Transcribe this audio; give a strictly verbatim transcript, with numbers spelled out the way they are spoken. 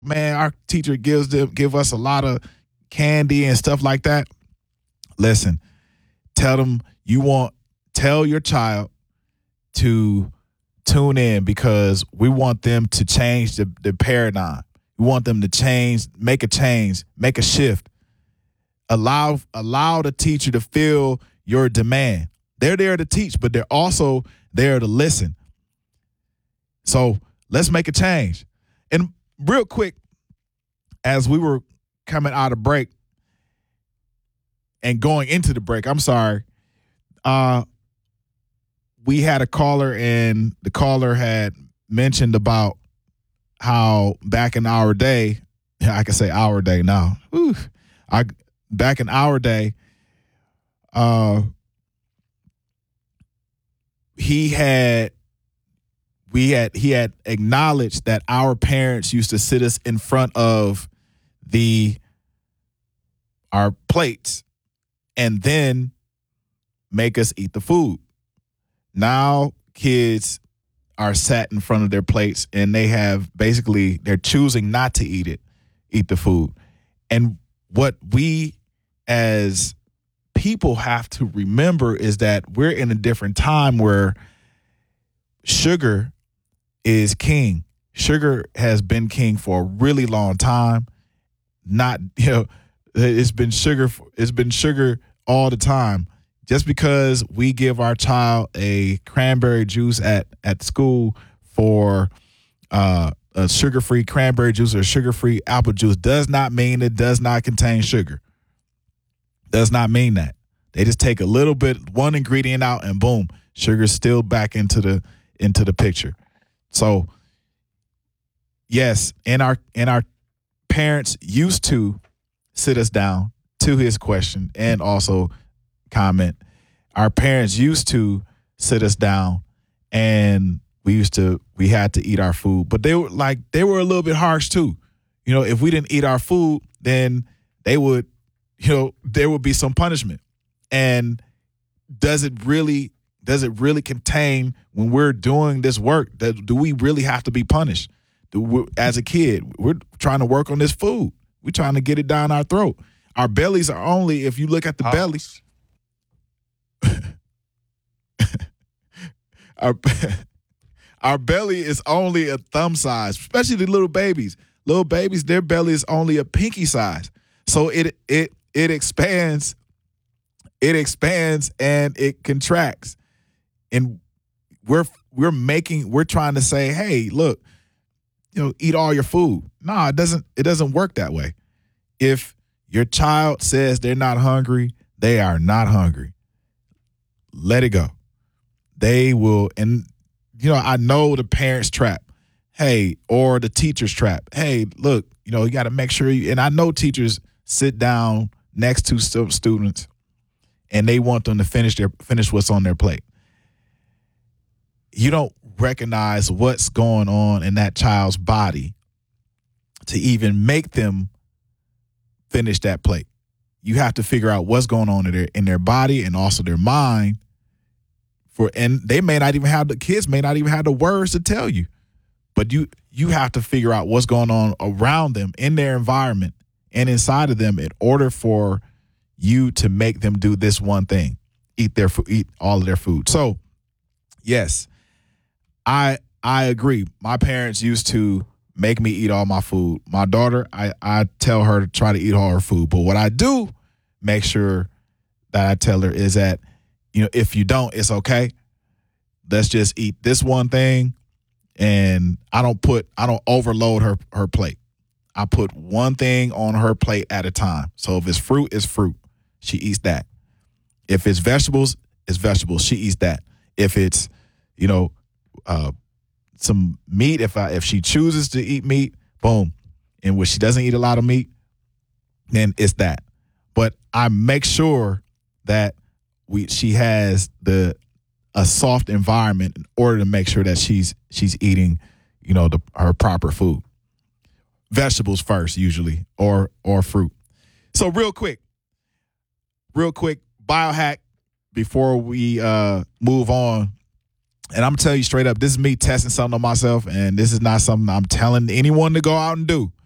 man, our teacher gives them give us a lot of candy and stuff like that. Listen, tell them you want tell your child to tune in because we want them to change the, the paradigm. We want them to change, make a change, make a shift. Allow allow the teacher to feel your demand. They're there to teach, but they're also there to listen. So let's make a change. And real quick, as we were coming out of break and going into the break, I'm sorry, uh, we had a caller, and the caller had mentioned about how back in our day, I can say our day now, whew, I back in our day, uh, he had we had he had acknowledged that our parents used to sit us in front of the our plates and then make us eat the food. Now kids are sat in front of their plates and they have basically they're choosing not to eat it, eat the food. And what we as people have to remember is that we're in a different time where sugar is king. Sugar has been king for a really long time. Not, you know, it's been sugar. It's been sugar all the time. Just because we give our child a cranberry juice at, at school for uh, a sugar-free cranberry juice or sugar-free apple juice does not mean it does not contain sugar. Does not mean that. They just take a little bit, one ingredient out, and boom, sugar's still back into the into the picture. So, yes, and our and our parents used to sit us down, to his question and also comment. Our parents used to sit us down, and we used to we had to eat our food, but they were like they were a little bit harsh too. You know, if we didn't eat our food, then they would, you know, there would be some punishment. And does it really does it really contain when we're doing this work? That do we really have to be punished? Do we, as a kid, we're trying to work on this food. We're trying to get it down our throat. Our bellies are only, if you look at the Oh. bellies, our our belly is only a thumb size, especially the little babies. Little babies, their belly is only a pinky size. So it it it expands, it expands and it contracts. And we're we're making we're trying to say, hey, look, you know, eat all your food. No, it doesn't it doesn't work that way. If your child says they're not hungry, they are not hungry. Let it go. They will, and you know, I know the parents trap, hey, or the teacher's trap. Hey, look, you know, you got to make sure you, and I know teachers sit down next to stu- students and they want them to finish their finish what's on their plate. You don't recognize what's going on in that child's body to even make them finish that plate. You have to figure out what's going on in their in their body and also their mind. For and they may not even have the kids may not even have the words to tell you, but you you have to figure out what's going on around them in their environment and inside of them in order for you to make them do this one thing: eat their food, eat all of their food. So, yes, I I agree. My parents used to make me eat all my food. My daughter, I, I tell her to try to eat all her food. But what I do make sure that I tell her is that, you know, if you don't, it's okay. Let's just eat this one thing. And I don't put, I don't overload her, her plate. I put one thing on her plate at a time. So if it's fruit, it's fruit. She eats that. If it's vegetables, it's vegetables. She eats that. If it's, you know, uh, some meat, if I if she chooses to eat meat, boom. And when she doesn't eat a lot of meat, then it's that. But I make sure that we she has the a soft environment in order to make sure that she's she's eating, you know, the her proper food. Vegetables first, usually, or or fruit. So real quick, real quick, biohack before we uh, move on. And I'm going to tell you straight up, this is me testing something on myself, and this is not something I'm telling anyone to go out and do.